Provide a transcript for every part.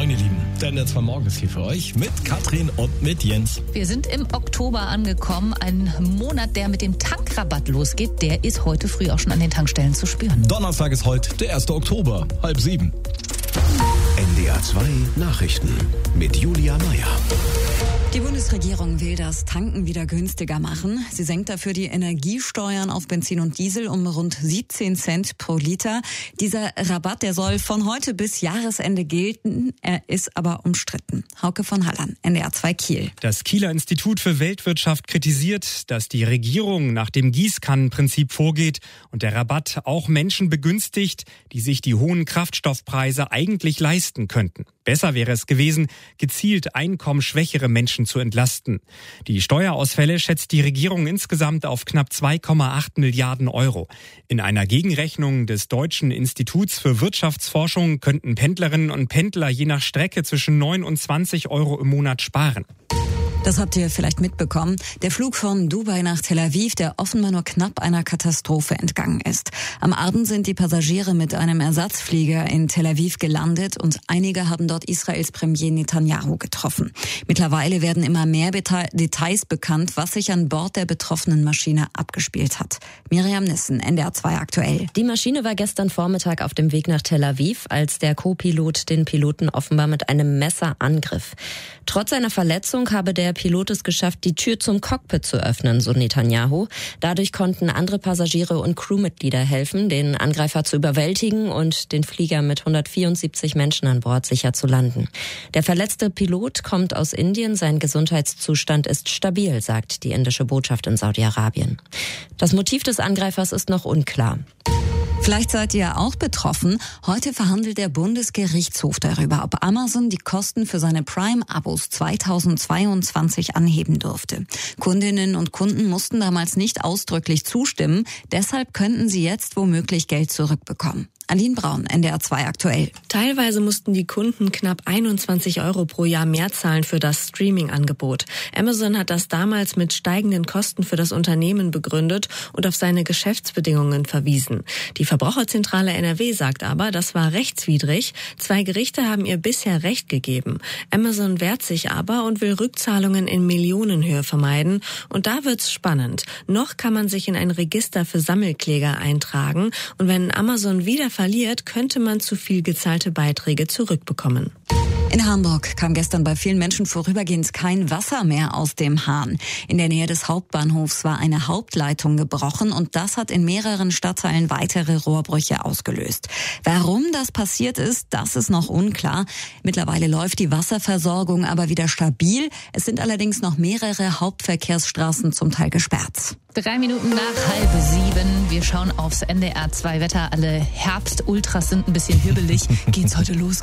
Moin ihr Lieben, der NDR2 Morgen ist hier für euch mit Katrin und mit Jens. Wir sind im Oktober angekommen, ein Monat, der mit dem Tankrabatt losgeht, der ist heute früh auch schon an den Tankstellen zu spüren. Donnerstag ist heute der 1. Oktober, 6:30. NDR2 Nachrichten mit Julia Meyer. Die Bundesregierung will das Tanken wieder günstiger machen. Sie senkt dafür die Energiesteuern auf Benzin und Diesel um rund 17 Cent pro Liter. Dieser Rabatt, der soll von heute bis Jahresende gelten. Er ist aber umstritten. Hauke von Halland, NDR2 Kiel. Das Kieler Institut für Weltwirtschaft kritisiert, dass die Regierung nach dem Gießkannenprinzip vorgeht und der Rabatt auch Menschen begünstigt, die sich die hohen Kraftstoffpreise eigentlich leisten könnten. Besser wäre es gewesen, gezielt einkommensschwächere Menschen zu entlasten. Die Steuerausfälle schätzt die Regierung insgesamt auf knapp 2,8 Milliarden Euro. In einer Gegenrechnung des Deutschen Instituts für Wirtschaftsforschung könnten Pendlerinnen und Pendler je nach Strecke zwischen 9 und 20 Euro im Monat sparen. Das habt ihr vielleicht mitbekommen. Der Flug von Dubai nach Tel Aviv, der offenbar nur knapp einer Katastrophe entgangen ist. Am Abend sind die Passagiere mit einem Ersatzflieger in Tel Aviv gelandet und einige haben dort Israels Premier Netanyahu getroffen. Mittlerweile werden immer mehr Details bekannt, was sich an Bord der betroffenen Maschine abgespielt hat. Miriam Nissen, NDR2 aktuell. Die Maschine war gestern Vormittag auf dem Weg nach Tel Aviv, als der Co-Pilot den Piloten offenbar mit einem Messer angriff. Trotz seiner Verletzung habe der Pilot es geschafft, die Tür zum Cockpit zu öffnen, so Netanyahu. Dadurch konnten andere Passagiere und Crewmitglieder helfen, den Angreifer zu überwältigen und den Flieger mit 174 Menschen an Bord sicher zu landen. Der verletzte Pilot kommt aus Indien, sein Gesundheitszustand ist stabil, sagt die indische Botschaft in Saudi-Arabien. Das Motiv des Angreifers ist noch unklar. Vielleicht seid ihr auch betroffen. Heute verhandelt der Bundesgerichtshof darüber, ob Amazon die Kosten für seine Prime-Abos 2022 anheben durfte. Kundinnen und Kunden mussten damals nicht ausdrücklich zustimmen. Deshalb könnten sie jetzt womöglich Geld zurückbekommen. Aline Braun, NDR2 aktuell. Teilweise mussten die Kunden knapp 21 Euro pro Jahr mehr zahlen für das Streaming-Angebot. Amazon hat das damals mit steigenden Kosten für das Unternehmen begründet und auf seine Geschäftsbedingungen verwiesen. Die Verbraucherzentrale NRW sagt aber, das war rechtswidrig. 2 Gerichte haben ihr bisher Recht gegeben. Amazon wehrt sich aber und will Rückzahlungen in Millionenhöhe vermeiden. Und da wird's spannend. Noch kann man sich in ein Register für Sammelkläger eintragen. Und wenn Amazon wieder verliert, könnte man zu viel gezahlte Beiträge zurückbekommen. In Hamburg kam gestern bei vielen Menschen vorübergehend kein Wasser mehr aus dem Hahn. In der Nähe des Hauptbahnhofs war eine Hauptleitung gebrochen und das hat in mehreren Stadtteilen weitere Rohrbrüche ausgelöst. Warum das passiert ist, das ist noch unklar. Mittlerweile läuft die Wasserversorgung aber wieder stabil. Es sind allerdings noch mehrere Hauptverkehrsstraßen zum Teil gesperrt. 3 Minuten nach 6:30. Wir schauen aufs NDR2 Wetter. Alle Herbst-Ultras sind ein bisschen hibbelig. Geht's heute los?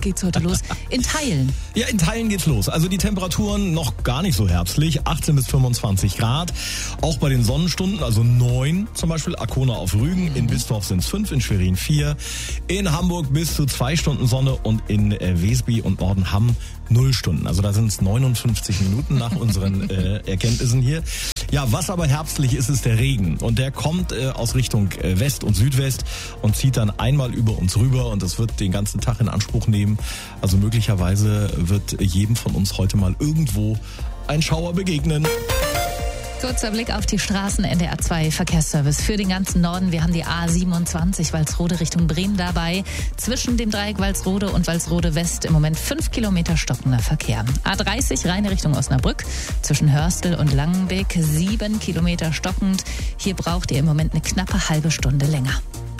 In Teilen. Ja, in Teilen geht's los. Also die Temperaturen noch gar nicht so herbstlich. 18 bis 25 Grad. Auch bei den Sonnenstunden, also 9 zum Beispiel. Arkona auf Rügen. In Bistorf sind's 5, in Schwerin 4. In Hamburg bis zu 2 Stunden Sonne und in Wesby und Nordenham 0 Stunden. Also da sind's 59 Minuten nach unseren Erkenntnissen hier. Ja, was aber herbstlich ist, ist der Regen. Und der kommt aus Richtung West und Südwest und zieht dann einmal über uns rüber. Und das wird den ganzen Tag in Anspruch nehmen. Also möglicherweise wird jedem von uns heute mal irgendwo ein Schauer begegnen. Kurzer Blick auf die Straßen, NDR2 Verkehrsservice für den ganzen Norden. Wir haben die A27 Walsrode Richtung Bremen dabei. Zwischen dem Dreieck Walsrode und Walsrode West im Moment 5 Kilometer stockender Verkehr. A30 reine Richtung Osnabrück. Zwischen Hörstel und Langenbeek 7 Kilometer stockend. Hier braucht ihr im Moment eine knappe halbe Stunde länger.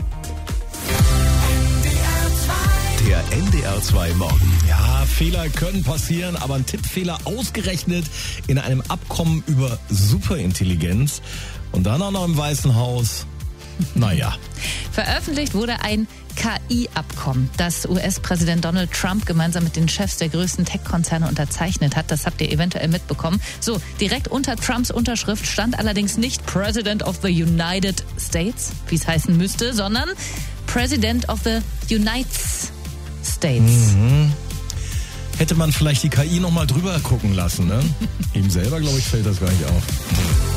Der NDR2 Morgen. Ja, Fehler können passieren, aber ein Tippfehler ausgerechnet in einem Abkommen über Superintelligenz und dann auch noch im Weißen Haus. Naja. Veröffentlicht wurde ein KI-Abkommen, das US-Präsident Donald Trump gemeinsam mit den Chefs der größten Tech-Konzerne unterzeichnet hat. Das habt ihr eventuell mitbekommen. So, direkt unter Trumps Unterschrift stand allerdings nicht President of the United States, wie es heißen müsste, sondern President of the United States. Hätte man vielleicht die KI noch mal drüber gucken lassen, ne? Ihm selber, glaube ich, fällt das gar nicht auf.